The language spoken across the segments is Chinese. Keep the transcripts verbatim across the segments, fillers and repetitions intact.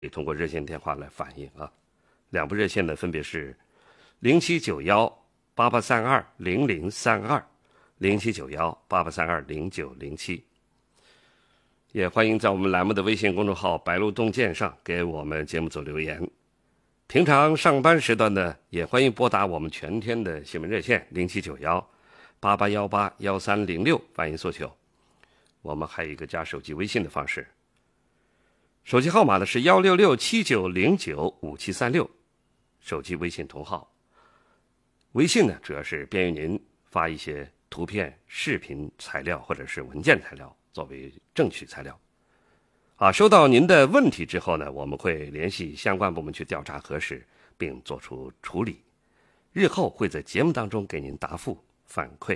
可以通过热线电话来反映啊。两部热线呢分别是零七九幺八八三二零零三二、零七九幺八八三二零九零七。也欢迎在我们栏目的微信公众号“白鹿洞见”上给我们节目组留言。平常上班时段呢，也欢迎拨打我们全天的新闻热线零七九幺八八幺八幺三零六反映诉求。我们还有一个加手机微信的方式，手机号码呢是幺六六七九零九五七三六，手机微信同号。微信呢主要是便于您发一些图片、视频材料或者是文件材料作为证据材料。啊，收到您的问题之后呢，我们会联系相关部门去调查核实，并做出处理。日后会在节目当中给您答复反馈。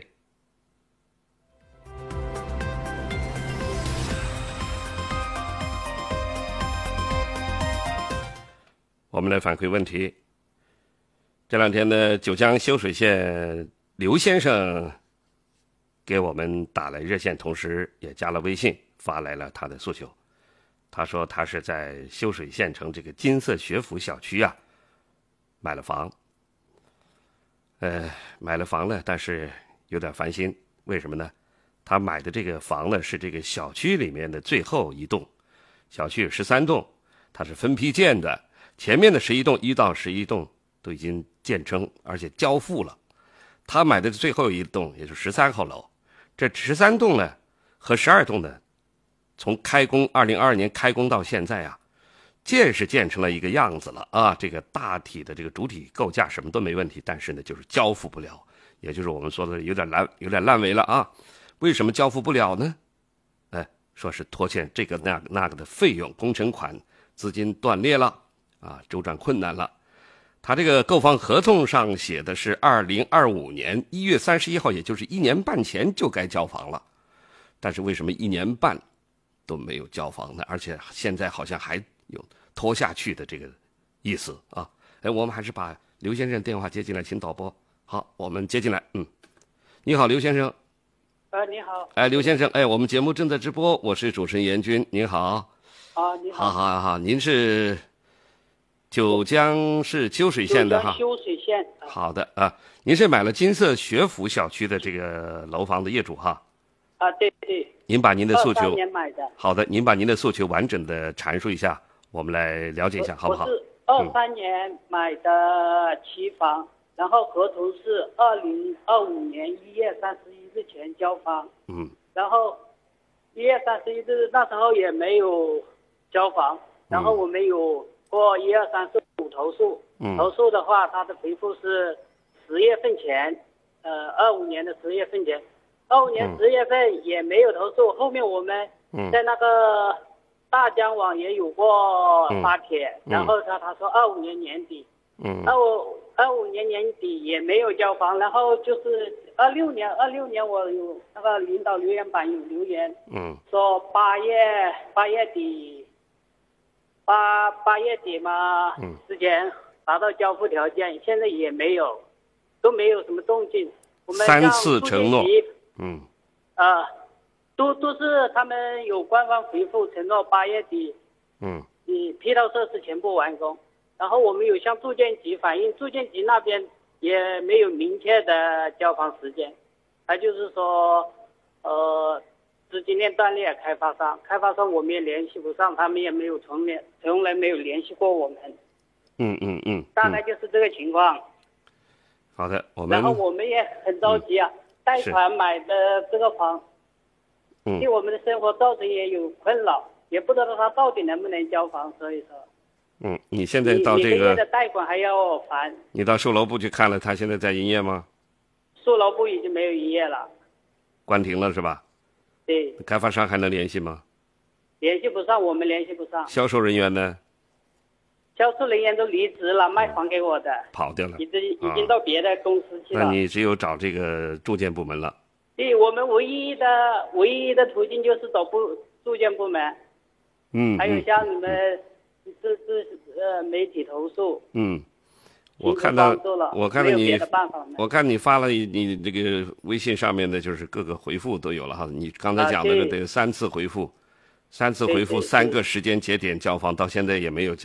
我们来反馈问题。这两天呢，九江修水县刘先生给我们打来热线，同时也加了微信，发来了他的诉求。他说他是在修水县城这个金色学府小区啊买了房，呃，买了房呢，但是有点烦心。为什么呢？他买的这个房呢是这个小区里面的最后一栋，小区有十三栋，它是分批建的。前面的十一栋，一到十一栋都已经建成，而且交付了。他买的最后一栋，也就是十三号楼。这十三栋呢，和十二栋呢，从开工二零二二年开工到现在啊，建是建成了一个样子了啊。这个大体的这个主体构架什么都没问题，但是呢，就是交付不了，也就是我们说的有点烂，有点烂尾了啊。为什么交付不了呢？哎，说是拖欠这个那个那个的费用，工程款资金断裂了。啊，周转困难了。他这个购房合同上写的是二零二五年一月三十一号，也就是一年半前就该交房了。但是为什么一年半都没有交房呢？而且现在好像还有拖下去的这个意思啊！哎，我们还是把刘先生电话接进来，请导播。好，我们接进来。嗯，你好，刘先生。 呃，你好。 哎，刘先生，哎，我们节目正在直播，我是主持人严军，您好。 啊，你好。 好好好，您是九江市修水县的哈， 修水县。 好的啊，您是买了金色学府小区的这个楼房的业主哈？ 啊，对对。 您把您的诉求， 二三年买的。 好的，您把您的诉求完整的阐述一下，我们来了解一下，好不好？ 我是二三年买的期房，嗯、然后合同是二零二五年一月三十一日前交房。 嗯。 然后一月三十一日那时候也没有交房，然后我们有过一二三四五投诉， 嗯、 投诉的话，他的回复是十月份前，呃，二五年的十月份前，二五年十月份也没有投诉。嗯、后面我们在那个大江网也有过发帖，嗯、然后他他说二五年年底， 嗯， 二五二五年年底也没有交房，然后就是二六年二六年我有那个领导留言板有留言， 嗯， 说八月八月底。八八月底嘛， 嗯， 之前达到交付条件，现在也没有，都没有什么动静。我们三次承诺， 嗯，呃，都都是他们有官方回复承诺八月底， 嗯， 你批套设施全部完工。然后我们有向住建局反映，住建局那边也没有明确的交房时间，他就是说，呃。资金链断裂，开发商，开发商我们也联系不上，他们也没有从来从来没有联系过我们。 嗯嗯嗯， 大概就是这个情况。 好的，我们然后我们也很着急啊，贷款买的这个房， 嗯， 对我们的生活造成也有困扰，也不知道他到底能不能交房，所以说。 嗯，你现在到这个每个月的贷款还要还。 你到售楼部去看了，他现在在营业吗？ 售楼部已经没有营业了， 关停了是吧？ 对。 开发商还能联系吗？ 联系不上，我们联系不上。 销售人员呢？ 销售人员都离职了，卖房给我的， 跑掉了， 已经已经到别的公司去了。 那你只有找这个住建部门了。 对，我们唯一的唯一的途径就是走部住建部门。 嗯。 还有像你们自自呃媒体投诉。 嗯。我看到，我看到你，我看你发了你这个微信上面的，就是各个回复都有了哈。你刚才讲的得有三次回复， 三次回复， 对对三个时间节点交房，到现在也没有